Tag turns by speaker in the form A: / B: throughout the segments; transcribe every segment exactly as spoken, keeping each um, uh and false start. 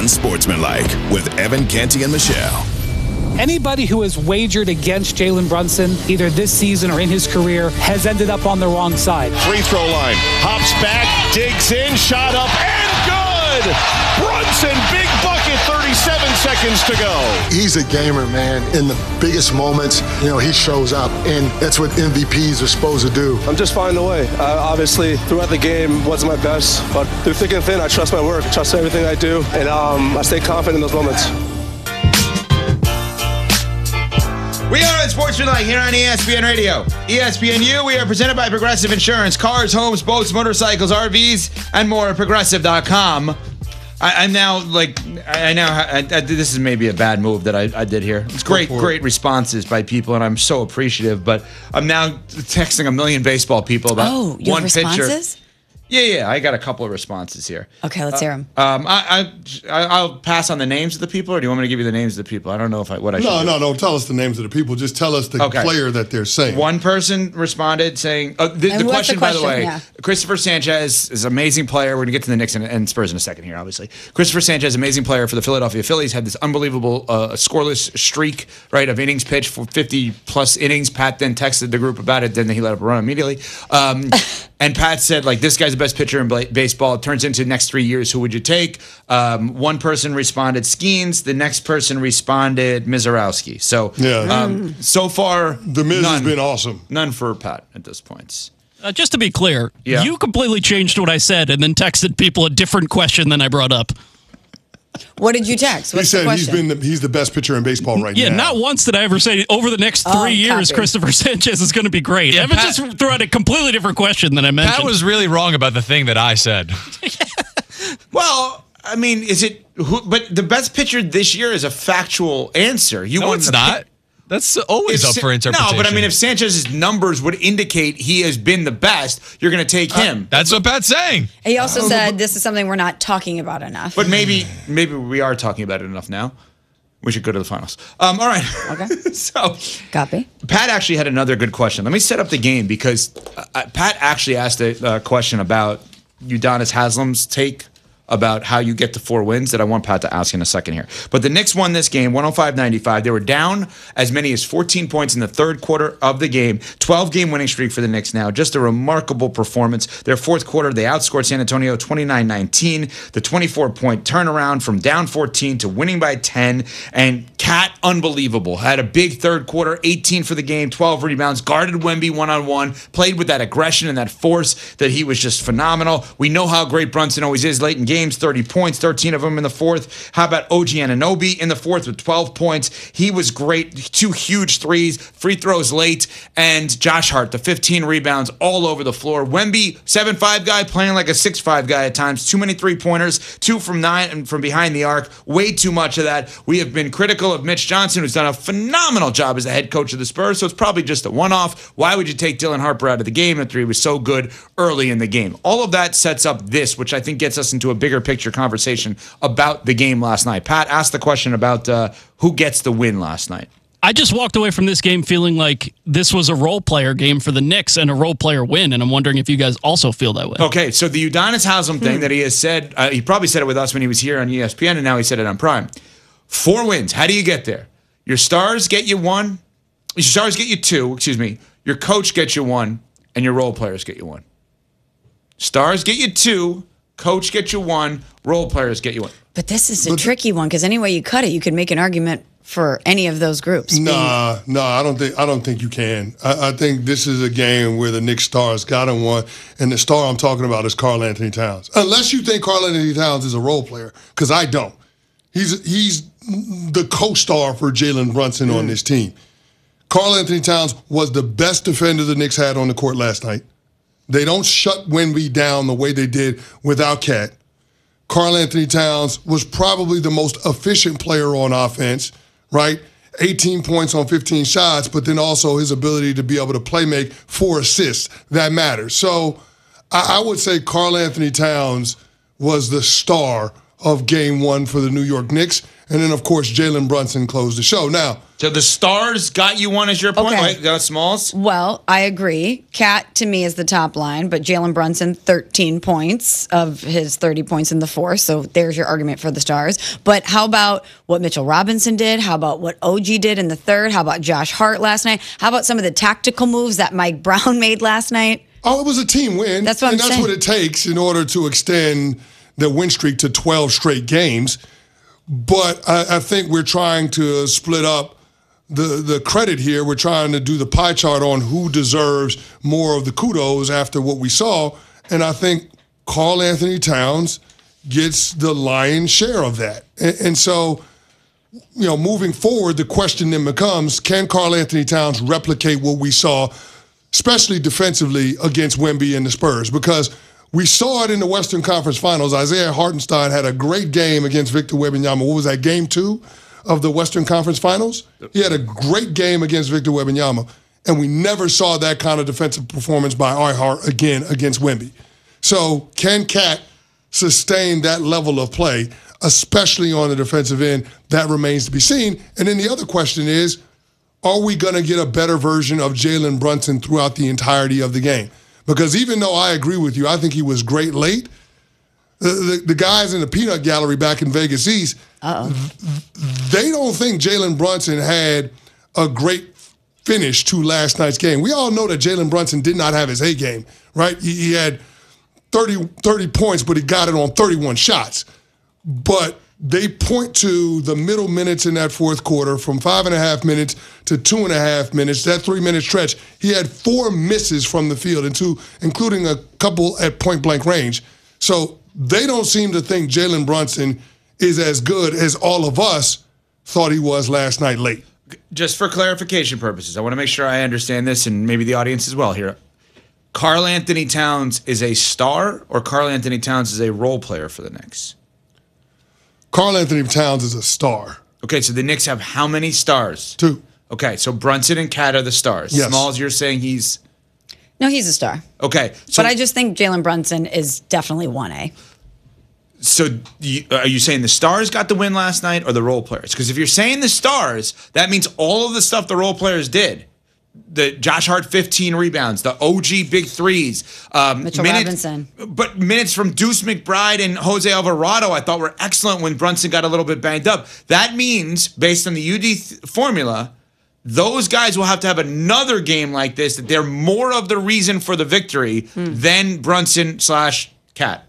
A: Unsportsmanlike with Evan Canty and Michelle.
B: Anybody who has wagered against Jalen Brunson, either this season or in his career, has ended up on the wrong side.
C: Free throw line. Hops back, digs in, shot up, and good! Brunson, big bucket, thirty-seven seconds to go.
D: He's a gamer, man. In the biggest moments, you know, he shows up, and that's what M V Ps are supposed to do.
E: I'm just finding the way. Uh, obviously, throughout the game, wasn't my best, but through thick and thin, I trust my work, trust everything I do, and um, I stay confident in those moments.
F: We are Unsportsmanlike here on E S P N Radio. E S P N U, we are presented by Progressive Insurance. Cars, homes, boats, motorcycles, R Vs, and more at Progressive dot com. I, I'm now, like, I now, I, I, this is maybe a bad move that I, I did here. It's great, great responses by people, and I'm so appreciative, but I'm now texting a million baseball people about
G: oh, you
F: one
G: have
F: pitcher.
G: responses?
F: Yeah, yeah, I got a couple of responses here.
G: Okay, let's hear them.
F: Uh, um, I, I, I'll pass on the names of the people, or do you want me to give you the names of the people? I don't know if I what I should
H: No,
F: do.
H: no, don't tell us the names of the people. Just tell us the
F: Okay.
H: player that they're saying.
F: One person responded saying, oh, the,
G: And
F: the,
G: what's
F: question,
G: the
F: by the
G: question?
F: way,
G: Yeah.
F: Christopher Sanchez is an amazing player. We're going to get to the Knicks and, and Spurs in a second here, obviously. Christopher Sanchez, amazing player for the Philadelphia Phillies, had this unbelievable uh, scoreless streak, right, of innings pitched for fifty-plus innings. Pat then texted the group about it. Then he let up a run immediately. Um, and Pat said, like, this guy's the best pitcher in bla- baseball. It turns into next three years, who would you take? Um, one person responded Skeens. The next person responded Mizarowski. So,
H: Yeah.
F: um, so far,
H: The Miz
F: none,
H: has been awesome.
F: none for Pat at this point.
I: Uh, just to be clear,
F: Yeah.
I: you completely changed what I said and then texted people a different question than I brought up.
G: What did you text?
H: He
G: What's the
H: said he's
G: question?
H: been the, he's the best pitcher in baseball right
I: Yeah,
H: now.
I: not once did I ever say over the next three
G: Oh,
I: years,
G: copy.
I: Christopher Sanchez is going to be great.
J: Yeah,
I: Evan
J: Pat-
I: just threw out a completely different question than I mentioned.
J: Pat was really wrong about the thing that I said.
F: Well, I mean, is it? Who, but the best pitcher this year is a factual answer. You
J: No,
F: won
J: it's
F: the
J: not. That's always
F: If
J: up
F: Sa-
J: for interpretation.
F: No, but I mean, if Sanchez's numbers would indicate he has been the best, you're going to take him.
J: That's what Pat's saying.
G: He also said this is something we're not talking about enough.
F: But maybe, maybe we are talking about it enough now. We should go to the finals. Um, all right.
G: Okay.
F: So,
G: Copy.
F: Pat actually had another good question. Let me set up the game because uh, Pat actually asked a uh, question about Udonis Haslam's take about how you get to four wins that I want Pat to ask in a second here. But the Knicks won this game one oh five ninety-five. They were down as many as fourteen points in the third quarter of the game. twelve-game winning streak for the Knicks now. Just a remarkable performance. Their fourth quarter, they outscored San Antonio twenty-nine nineteen. The twenty-four point turnaround from down fourteen to winning by ten. And Cat, unbelievable. Had a big third quarter, eighteen for the game, twelve rebounds, guarded Wemby one-on-one, played with that aggression and that force that he was just phenomenal. We know how great Brunson always is late in games, thirty points, thirteen of them in the fourth. How about O G Anunoby in the fourth with twelve points? He was great. Two huge threes, free throws late, and Josh Hart, the fifteen rebounds all over the floor. Wemby, seven five guy, playing like a six five guy at times. Too many three-pointers, two from nine and from behind the arc. Way too much of that. We have been critical of Mitch Johnson, who's done a phenomenal job as the head coach of the Spurs, so it's probably just a one-off. Why would you take Dylan Harper out of the game after he was so good early in the game? All of that sets up this, which I think gets us into a bigger picture conversation about the game last night. Pat asked the question about uh, who gets the win last night.
I: I just walked away from this game feeling like this was a role player game for the Knicks and a role player win, and I'm wondering if you guys also feel that way.
F: Okay, so the Udonis Haslem thing
G: Hmm.
F: that he has said, uh, he probably said it with us when he was here on E S P N, and now he said it on Prime. Four wins. How do you get there? Your stars get you one. Your stars get you two, excuse me. Your coach gets you one, and your role players get you one. Stars get you two, coach gets you one, role players get you one.
G: But this is a tricky one because any way you cut it, you could make an argument for any of those groups.
H: Nah, nah, I don't think I don't think you can. I, I think this is a game where the Knicks stars got him one, and the star I'm talking about is Karl Anthony Towns. Unless you think Karl Anthony Towns is a role player, because I don't. He's he's the co-star for Jalen Brunson mm. on this team. Karl Anthony Towns was the best defender the Knicks had on the court last night. They don't shut Wemby down the way they did without Cat. Karl Anthony Towns was probably the most efficient player on offense, right? eighteen points on fifteen shots, but then also his ability to be able to play make four assists. That matters. So I, I would say Karl Anthony Towns was the star of game one for the New York Knicks. And then, of course, Jalen Brunson closed the show. Now,
F: so the stars got you one as your point,
G: Okay.
F: right? Got Smalls?
G: Well, I agree. Cat to me is the top line, but Jalen Brunson, thirteen points of his thirty points in the fourth. So there's your argument for the stars. But how about what Mitchell Robinson did? How about what O G did in the third? How about Josh Hart last night? How about some of the tactical moves that Mike Brown made last night?
H: Oh, it was a team win.
G: That's what I'm
H: and that's
G: saying.
H: what it takes in order to extend the win streak to twelve straight games. But I, I think we're trying to split up the, the credit here. We're trying to do the pie chart on who deserves more of the kudos after what we saw. And I think Karl Anthony Towns gets the lion's share of that. And, and so, you know, moving forward, the question then becomes, can Karl Anthony Towns replicate what we saw, especially defensively, against Wemby and the Spurs? Because we saw it in the Western Conference Finals. Isaiah Hartenstein had a great game against Victor Wembanyama. What was that, game two of the Western Conference Finals? He had a great game against Victor Wembanyama, and we never saw that kind of defensive performance by R. Hart again against Wemby. So can Cat sustain that level of play, especially on the defensive end? That remains to be seen. And then the other question is, are we going to get a better version of Jalen Brunson throughout the entirety of the game? Because even though I agree with you, I think he was great late, the, the, the guys in the peanut gallery back in Vegas East,
G: Uh-oh.
H: they don't think Jalen Brunson had a great finish to last night's game. We all know that Jalen Brunson did not have his A game, right? He, he had thirty, thirty points, but he got it on thirty-one shots. But they point to the middle minutes in that fourth quarter, from five and a half minutes to two and a half minutes, that three-minute stretch. He had four misses from the field, and two, including a couple at point-blank range. So they don't seem to think Jalen Brunson is as good as all of us thought he was last night late.
F: Just for clarification purposes, I want to make sure I understand this, and maybe the audience as well here. Karl Anthony Towns is a star, or Karl Anthony Towns is a role player for the Knicks?
H: Karl Anthony Towns is a star.
F: Okay, so the Knicks have how many stars?
H: Two.
F: Okay, so Brunson and Cat are the stars.
H: Yes.
F: Smalls, you're saying he's...
G: No, he's a star.
F: Okay. So,
G: but I just think Jalen Brunson is definitely one A.
F: So you, are you saying the stars got the win last night, or the role players? Because if you're saying the stars, that means all of the stuff the role players did. The Josh Hart fifteen rebounds, the O G big threes, um,
G: Mitchell
F: minutes,
G: Robinson.
F: But minutes from Deuce McBride and Jose Alvarado I thought were excellent when Brunson got a little bit banged up. That means, based on the U D th- formula, those guys will have to have another game like this, that they're more of the reason for the victory
G: Hmm.
F: than Brunson slash Cat.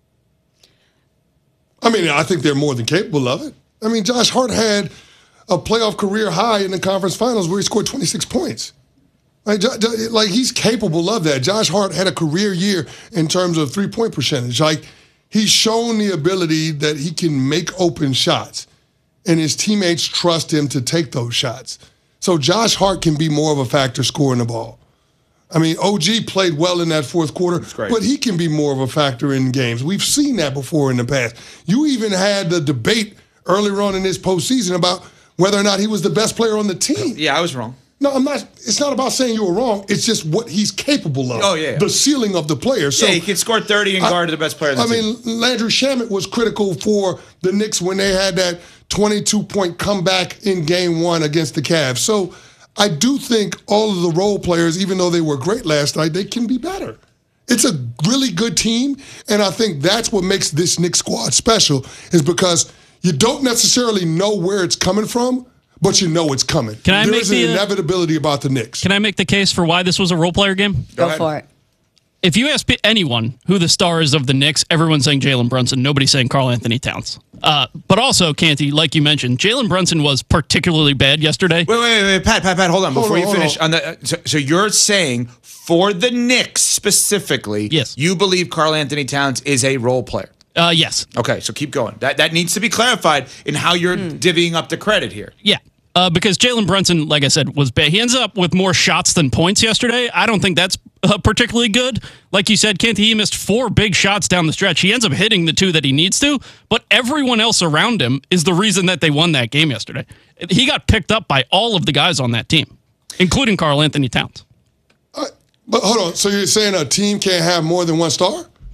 H: I mean, I think they're more than capable of it. I mean, Josh Hart had a playoff career high in the conference finals where he scored twenty-six points. Like, like he's capable of that. Josh Hart had a career year in terms of three-point percentage. Like, he's shown the ability that he can make open shots, and his teammates trust him to take those shots. So Josh Hart can be more of a factor scoring the ball. I mean, O G played well in that fourth quarter, but he can be more of a factor in games. We've seen that before in the past. You even had the debate earlier on in this postseason about whether or not he was the best player on the team.
F: Yeah, I was wrong.
H: No, I'm not. It's not about saying you were wrong. It's just what he's capable of.
F: Oh, yeah.
H: The ceiling of the player. So,
F: yeah, he can score thirty and guard the best player in the
H: I
F: team.
H: mean, Landry Shamet was critical for the Knicks when they had that twenty-two point comeback in game one against the Cavs. So I do think all of the role players, even though they were great last night, they can be better. It's a really good team, and I think that's what makes this Knicks squad special, is because you don't necessarily know where it's coming from, but you know it's coming.
I: Can I
H: there
I: make
H: is
I: the,
H: an
I: uh,
H: inevitability about the Knicks.
I: Can I make the case for why this was a role player game?
G: Go, Go for it.
I: If you ask anyone who the star is of the Knicks, everyone's saying Jalen Brunson. Nobody's saying Karl Anthony Towns. Uh, but also, Canty, like you mentioned, Jalen Brunson was particularly bad yesterday.
F: Wait, wait, wait, Pat, Pat, Pat, hold on.
H: Hold
F: Before
H: on,
F: you
H: hold
F: finish,
H: on.
F: on the uh, so, so you're saying for the Knicks specifically,
I: yes,
F: you believe Karl Anthony Towns is a role player.
I: Uh, yes.
F: Okay, so keep going. That that needs to be clarified in how you're
G: Hmm.
F: divvying up the credit here.
I: Yeah. Uh, because Jalen Brunson, like I said, was bad. He ends up with more shots than points yesterday. I don't think that's uh, particularly good. Like you said, Kent, he missed four big shots down the stretch. He ends up hitting the two that he needs to, but everyone else around him is the reason that they won that game yesterday. He got picked up by all of the guys on that team, including Karl Anthony Towns.
H: Uh, but hold on. So you're saying a team can't have more than one star?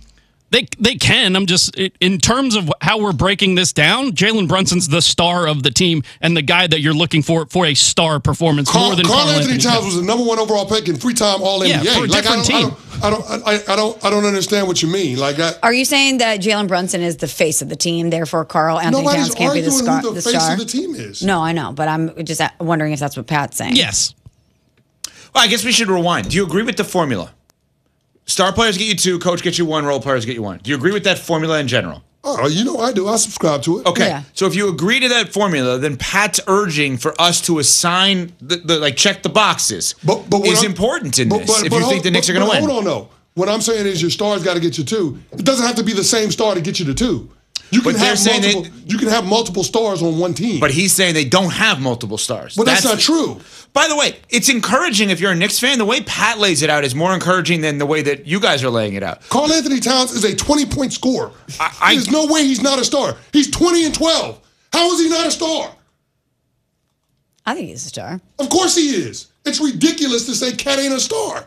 I: They they can. I'm just, in terms of how we're breaking this down, Jalen Brunson's the star of the team and the guy that you're looking for for a star performance
H: Carl,
I: more than
H: Carl
I: Carl
H: Anthony,
I: Anthony
H: Towns was the number one overall pick and three-time All N B A.
I: Yeah, for a
H: like,
I: different
H: I don't,
I: team.
H: I don't, I don't, I, I don't, I don't understand what you mean. Like, I,
G: Are you saying that Jalen Brunson is the face of the team, therefore Carl Anthony
H: nobody's
G: Towns can't be the,
H: arguing
G: scar-
H: who the,
G: the
H: face
G: star?
H: of the team is.
G: No, I know, but I'm just wondering if that's what Pat's saying.
I: Yes.
F: Well, I guess we should rewind. Do you agree with the formula? Star players get you two, coach gets you one, role players get you one. Do you agree with that formula in general?
H: Oh, you know I do. I subscribe to it.
F: Okay,
G: Yeah.
F: so if you agree to that formula, then Pat's urging for us to assign the, the like check the boxes
H: But, but what
F: is
H: I'm-
F: important in
H: but-
F: this.
H: but-
F: if
H: but
F: you
H: hold-
F: think the Knicks
H: but-
F: are going to
H: but
F: win,
H: Hold on, no. What I'm saying is your star's got to get you two. It doesn't have to be the same star to get you to two. You can
F: But they're
H: have
F: saying
H: multiple.
F: that-
H: you can have multiple stars on one team.
F: but he's saying they don't have multiple stars.
H: But that's not true.
F: By the way, it's encouraging if you're a Knicks fan. The way Pat lays it out is more encouraging than the way that you guys are laying it out.
H: Carl Anthony Towns is a twenty-point scorer.
F: I- I-
H: There's no way he's not a star. He's twenty and twelve. How is he not a star?
G: I think he's a star.
H: Of course he is. It's ridiculous to say Cat ain't a star.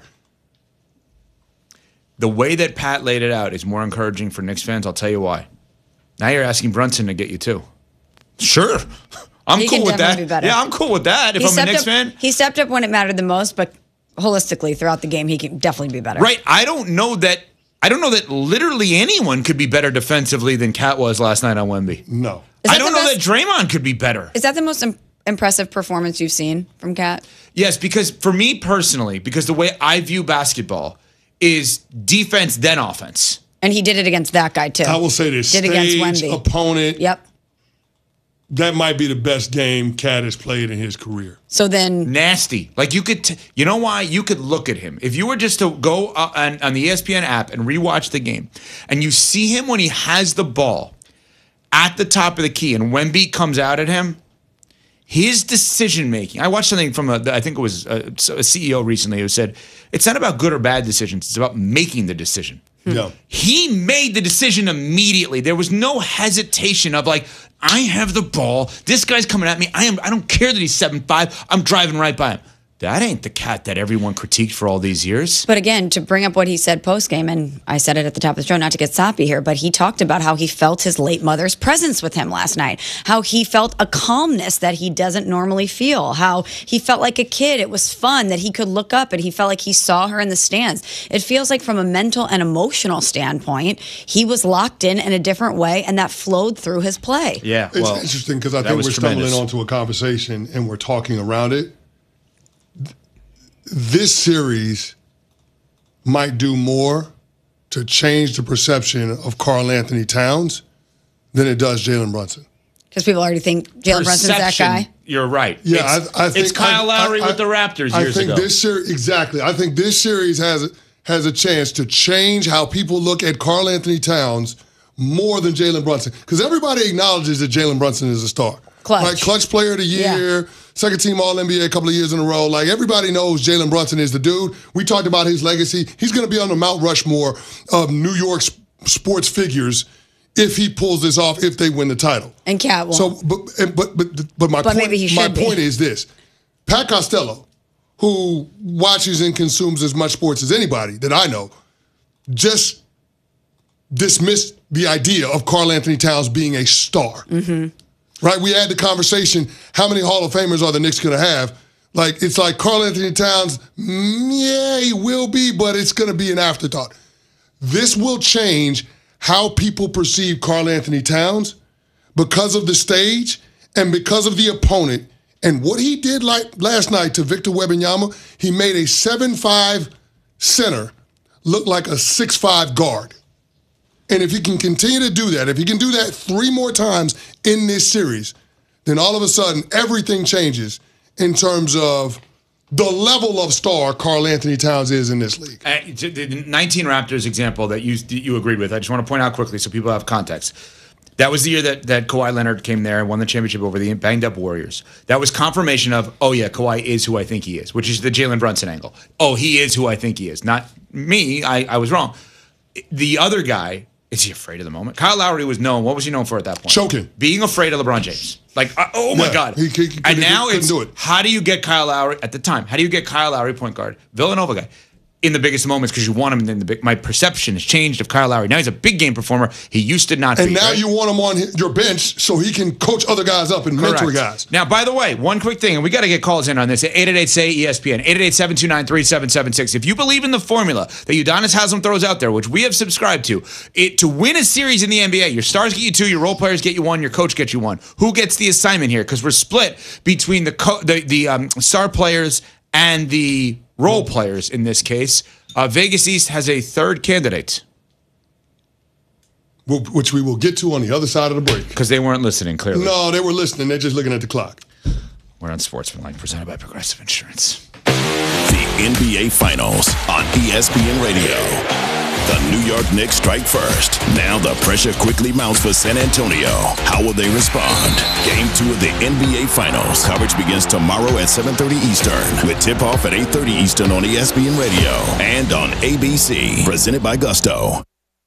F: The way that Pat laid it out is more encouraging for Knicks fans. I'll tell you why. Now you're asking Brunson to get you two. Sure. I'm
G: He
F: cool
G: can
F: with that.
G: definitely be better.
F: Yeah, I'm cool with that if
G: He
F: I'm a
G: stepped
F: Knicks
G: up,
F: fan.
G: He stepped up when it mattered the most, but holistically throughout the game, he can definitely be better.
F: Right. I don't know that I don't know that literally anyone could be better defensively than Cat was last night on Wemby.
H: No.
G: Is
F: I
G: that
F: don't
G: the
F: know
G: best-
F: that Draymond could be better.
G: Is that the most im- impressive performance you've seen from Cat?
F: Yes, because for me personally, because the way I view basketball is defense then offense.
G: And he did it against that guy too.
H: I will say this.
G: Did
H: Stage,
G: against Wemby.
H: opponent.
G: Yep.
H: That might be the best game Cat has played in his career.
G: So then,
F: Nasty. Like you could, t- you know why? You could look at him. If you were just to go uh, on, on the E S P N app and rewatch the game, and you see him when he has the ball at the top of the key, and Wemby comes out at him, his decision making. I watched something from a, I think it was a, a C E O recently who said it's not about good or bad decisions; it's about making the decision.
H: Yeah.
F: He made the decision immediately. There was no hesitation of like, I have the ball. This guy's coming at me. I am. I don't care that he's seven five. I'm driving right by him. That ain't the Cat that everyone critiqued for all these years.
G: but again, to bring up what he said post game, and I said it at the top of the show, not to get soppy here, but he talked about how he felt his late mother's presence with him last night, how he felt a calmness that he doesn't normally feel, how he felt like a kid. It was fun that he could look up and he felt like he saw her in the stands. It feels like from a mental and emotional standpoint, he was locked in in a different way, and that flowed through his play.
F: Yeah,
H: It's
F: well,
H: interesting because I
F: that
H: think
F: was
H: we're stumbling
F: tremendous.
H: onto a conversation and we're talking around it. This series might do more to change the perception of Carl Anthony Towns than it does Jalen Brunson.
G: Because people already think Jalen Brunson's that
F: Perception,
G: guy.
F: You're right.
H: Yeah,
F: it's,
H: I, I think
F: it's Kyle
H: I-
F: Lowry
H: I-
F: with the Raptors
H: I
F: years
H: think
F: ago.
H: this series exactly. I think this series has has a chance to change how people look at Carl Anthony Towns more than Jalen Brunson, because everybody acknowledges that Jalen Brunson is a star.
G: Clutch.
H: Right? Clutch player of the year,
G: Yeah.
H: second team All N B A a couple of years in a row. Like everybody knows Jalen Brunson is the dude. We talked about his legacy. He's going to be on the Mount Rushmore of New York sp- sports figures if he pulls this off, if they win the title.
G: And Cat won't.
H: So, but and- but but but my
G: But
H: point,
G: maybe he
H: my
G: should be.
H: point is this: Pat Costello, who watches and consumes as much sports as anybody that I know, just dismissed the idea of Carl Anthony Towns being a star.
G: Mm-hmm.
H: Right? We had the conversation: how many Hall of Famers are the Knicks going to have? Like it's like Carl Anthony Towns. mm, Yeah, he will be, but it's going to be an afterthought. This will change how people perceive Carl Anthony Towns because of the stage and because of the opponent and what he did like last night to Victor Wembanyama. He made a seven five center look like a six five guard. And if he can continue to do that, if he can do that three more times in this series, then all of a sudden everything changes in terms of the level of star Carl Anthony Towns is in this league.
F: Uh, the nineteen Raptors example that you you agreed with, I just want to point out quickly so people have context. That was the year that, that Kawhi Leonard came there and won the championship over the banged-up Warriors. That was confirmation of, oh, yeah, Kawhi is who I think he is, which is the Jalen Brunson angle. Oh, he is who I think he is. Not me. I, I was wrong. The other guy, is he afraid of the moment? Kyle Lowry was known. What was he known for at that point?
H: Choking.
F: Being afraid of LeBron James. Like, uh, oh, my
H: Yeah,
F: God.
H: he- he- he
F: and
H: couldn't-
F: now
H: couldn't
F: it's,
H: do it.
F: how do you get Kyle Lowry, at the time, how do you get Kyle Lowry point guard, Villanova guy, in the biggest moments because you want him in the big. My perception has changed of Kyle Lowry. Now he's a big game performer. He used to not
H: and
F: be.
H: And now
F: right?
H: you want him on your bench so he can coach other guys up and
F: Correct.
H: mentor guys.
F: Now, by the way, one quick thing, and we got to get calls in on this. eight eight eight, S A Y, E S P N, eight eight eight, seven two nine, three seven seven six. If you believe in the formula that Udonis Haslem throws out there, which we have subscribed to, it to win a series in the N B A, your stars get you two, your role players get you one, your coach gets you one. Who gets the assignment here? Because we're split between the co- the, the um, star players and the role players in this case. Uh, Vegas East has a third candidate.
H: Which we will get to on the other side of the break.
F: Because they weren't listening, clearly.
H: No, they were listening. They're just looking at the clock.
F: We're on Sportsmanlike, presented by Progressive Insurance.
A: The N B A Finals on E S P N Radio. The New York Knicks strike first. Now the pressure quickly mounts for San Antonio. How will they respond? Game two of the N B A Finals. Coverage begins tomorrow at seven thirty Eastern with tip-off at eight thirty Eastern on E S P N Radio and on A B C. Presented by Gusto.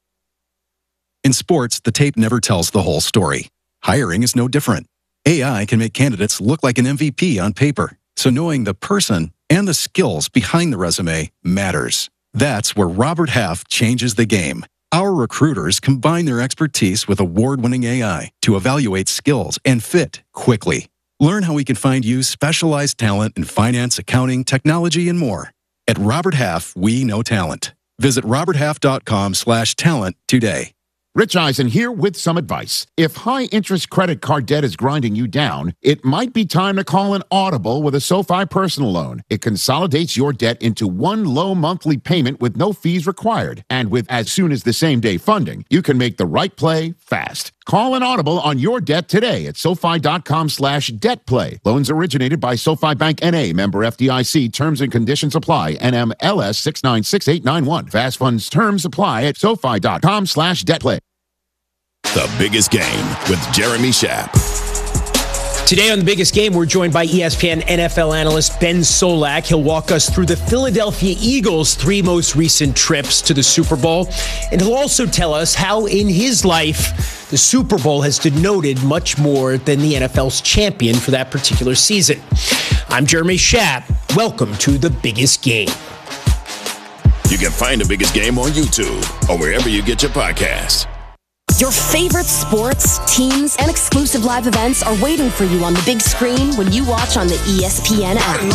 K: In sports, the tape never tells the whole story. Hiring is no different. A I can make candidates look like an M V P on paper, so knowing the person and the skills behind the resume matters. That's where Robert Half changes the game. Our recruiters combine their expertise with award-winning A I to evaluate skills and fit quickly. Learn how we can find you specialized talent in finance, accounting, technology, and more. At Robert Half, we know talent. Visit roberthalf.com slash talent today.
L: Rich Eisen here with some advice. If high-interest credit card debt is grinding you down, it might be time to call an audible with a SoFi personal loan. It consolidates your debt into one low monthly payment with no fees required. And with as soon as the same-day funding, you can make the right play fast. Call an audible on your debt today at SoFi.com slash debt play. Loans originated by SoFi Bank N A, member F D I C. Terms and conditions apply. N M L S six nine six eight nine one. Fast funds terms apply at SoFi.com slash debt play.
A: The Biggest Game with Jeremy Schaap.
M: Today on The Biggest Game, we're joined by E S P N N F L analyst Ben Solak. He'll walk us through the Philadelphia Eagles' three most recent trips to the Super Bowl. And he'll also tell us how in his life, the Super Bowl has denoted much more than the N F L's champion for that particular season. I'm Jeremy Schaap. Welcome to The Biggest Game.
A: You can find The Biggest Game on YouTube or wherever you get your podcasts.
N: Your favorite sports, teams, and exclusive live events are waiting for you on the big screen when you watch on the E S P N app.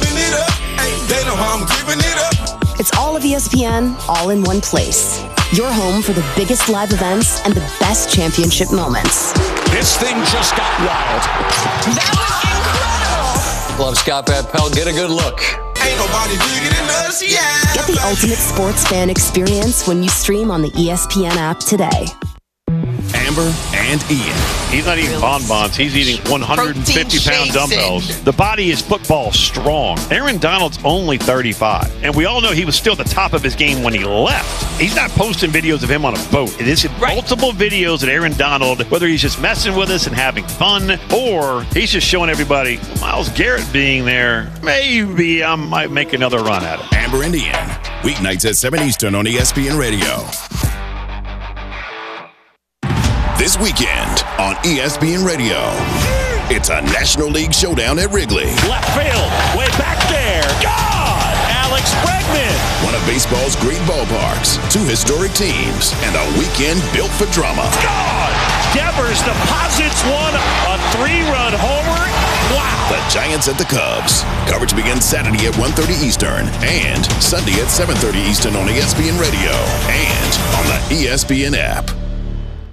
N: It's all of E S P N, all in one place. Your home for the biggest live events and the best championship moments.
O: This thing just got wild. That was incredible. Love Scott Van Pelt. Get a good look. Ain't nobody bigger than us, yeah.
N: Get the ultimate sports fan experience when you stream on the E S P N app today.
A: Amber and Ian.
P: He's not eating bonbons. He's eating one hundred fifty pound dumbbells. The body is football strong. Aaron Donald's only thirty-five. And we all know he was still at the top of his game when he left. He's not posting videos of him on a boat. It is right. Multiple videos of Aaron Donald, whether he's just messing with us and having fun, or he's just showing everybody, Myles Garrett being there, maybe I might make another run at it.
A: Amber and Ian. Weeknights at seven Eastern on E S P N Radio. This weekend on E S P N Radio, it's a National League showdown at Wrigley.
P: Left field, way back there. God! Alex Bregman.
A: One of baseball's great ballparks, two historic teams, and a weekend built for drama.
P: God! Devers deposits one, a three-run homer. Wow!
A: The Giants at the Cubs. Coverage begins Saturday at one thirty Eastern and Sunday at seven thirty Eastern on E S P N Radio and on the E S P N app.